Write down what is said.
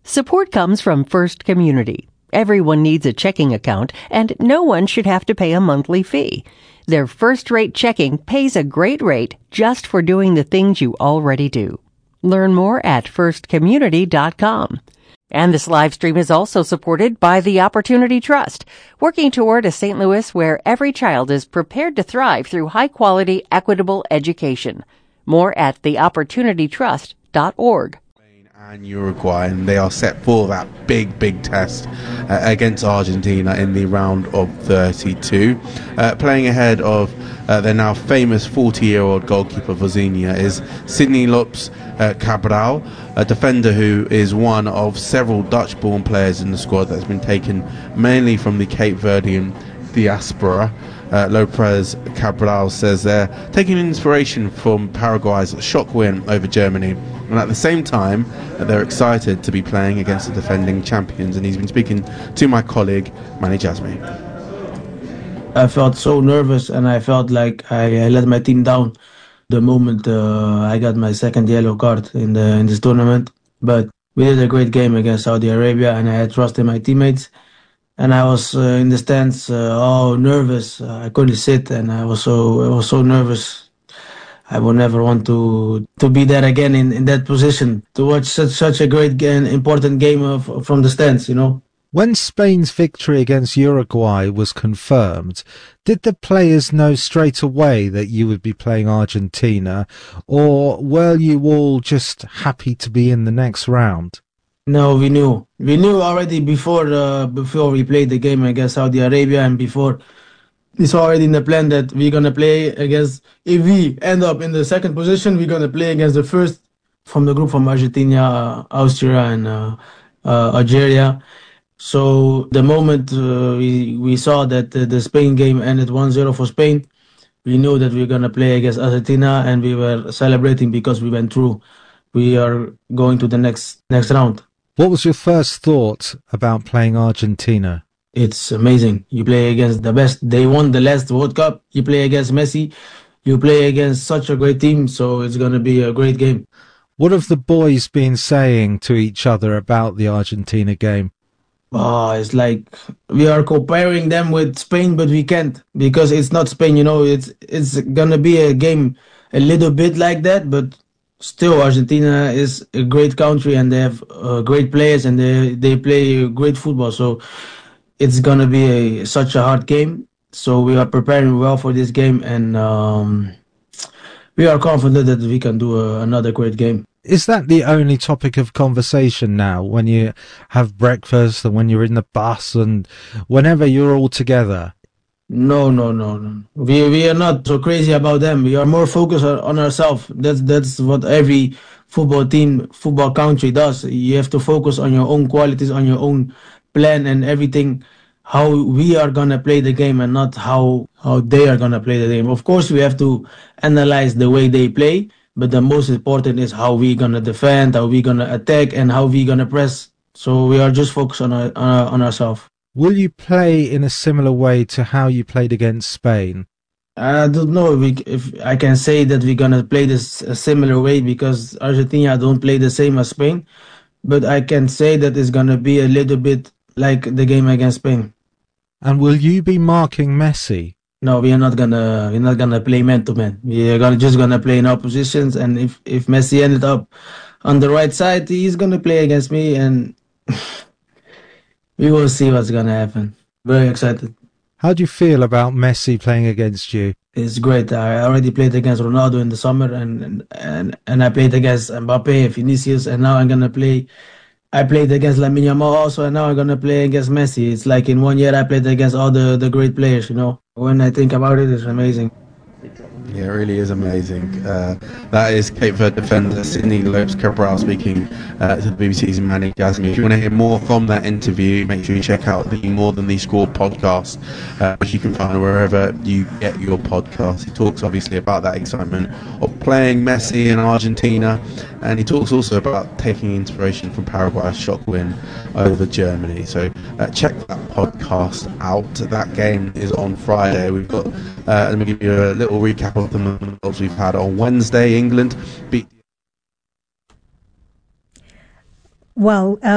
Support comes from First Community. Everyone needs a checking account, and no one should have to pay a monthly fee. Their first-rate checking pays a great rate just for doing the things you already do. Learn more at firstcommunity.com. And this live stream is also supported by the Opportunity Trust, working toward a St. Louis where every child is prepared to thrive through high-quality, equitable education. More at theopportunitytrust.org. And Uruguay, and they are set for that big test against Argentina in the round of 32. Playing ahead of their now famous 40-year-old goalkeeper Vozinha is Sidney Lopes Cabral, a defender who is one of several Dutch-born players in the squad that's been taken mainly from the Cape Verdean diaspora. Lopez Cabral says they're taking inspiration from Paraguay's shock win over Germany, and at the same time they're excited to be playing against the defending champions. And he's been speaking to my colleague Manny Jasmi. I felt so nervous, and I felt like I let my team down the moment I got my second yellow card in this tournament. But we did a great game against Saudi Arabia, and I had trust in my teammates. And I was in the stands, all nervous. I couldn't sit, and I was so nervous. I would never want to be there again in that position, to watch such a great and important game from the stands, you know. When Spain's victory against Uruguay was confirmed, did the players know straight away that you would be playing Argentina, or were you all just happy to be in the next round? No, we knew. We knew already before we played the game against Saudi Arabia, and before it's already in the plan that we're gonna play against. If we end up in the second position, we're gonna play against the first from the group from Argentina, Austria, and Algeria. So the moment we saw that the Spain game ended 1-0 for Spain, we knew that we were gonna play against Argentina, and we were celebrating because we went through. We are going to the next round. What was your first thought about playing Argentina? It's amazing. You play against the best. They won the last World Cup. You play against Messi. You play against such a great team, so it's going to be a great game. What have the boys been saying to each other about the Argentina game? It's like we are comparing them with Spain, but we can't, because it's not Spain, you know. It's going to be a game a little bit like that, but still, Argentina is a great country, and they have great players, and they play great football. So it's gonna be such a hard game. So we are preparing well for this game, and we are confident that we can do another great game. Is that the only topic of conversation now, when you have breakfast and when you're in the bus and whenever you're all together? No. We are not so crazy about them. We are more focused on ourselves. That's what every football team, football country does. You have to focus on your own qualities, on your own plan and everything, how we are gonna play the game, and not how they are gonna play the game. Of course, we have to analyze the way they play, but the most important is how we gonna defend, how we gonna attack, and how we gonna press. So we are just focused on ourselves. Will you play in a similar way to how you played against Spain? I don't know if I can say that we're going to play this a similar way, because Argentina don't play the same as Spain. But I can say that it's going to be a little bit like the game against Spain. And will you be marking Messi? No, we're not gonna play man to man. We're just gonna play in our positions, and if Messi ended up on the right side, he's gonna play against me, and we will see what's gonna happen. Very excited. How do you feel about Messi playing against you? It's great. I already played against Ronaldo in the summer, and I played against Mbappe, Vinicius, and now I'm gonna play. I played against Lamine Yamal also, and now I'm gonna play against Messi. It's like in 1 year I played against all the great players. You know, when I think about it, it's amazing. Yeah, it really is amazing. That is Cape Verde defender Sidney Lopes Cabral speaking to the BBC's Manny Jasmi. If you want to hear more from that interview, make sure you check out the More Than the Score podcast, which you can find wherever you get your podcast. He talks obviously about that excitement of playing Messi in Argentina, and he talks also about taking inspiration from Paraguay's shock win over Germany. So check that podcast out. That game is on Friday. We've got, let me give you a little recap of the results we've had. On Wednesday, England beat